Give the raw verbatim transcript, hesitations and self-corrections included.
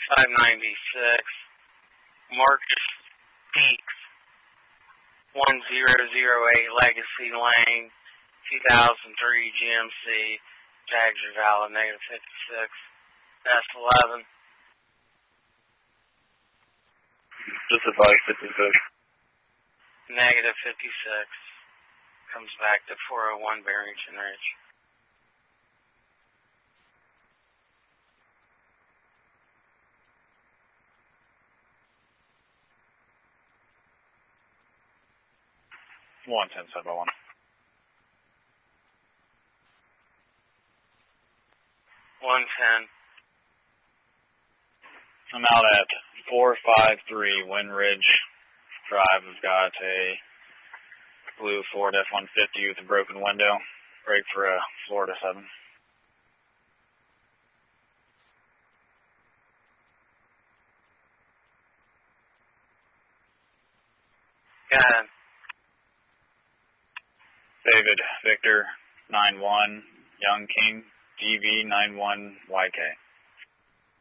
five ninety-six. Marcus Peaks, one zero zero eight Legacy Lane, two thousand three G M C, tags are valid, negative fifty-six. That's eleven. Just advice, fifty-six. Negative fifty-six. Comes back to four oh one Barrington Ridge. one ten seven oh one. one ten. I'm out at four five three Windridge Drive. I've got a blue Ford F one fifty with a broken window. Brake for a Florida seven. Go ahead. David Victor nine one Young King D V nine one Y K.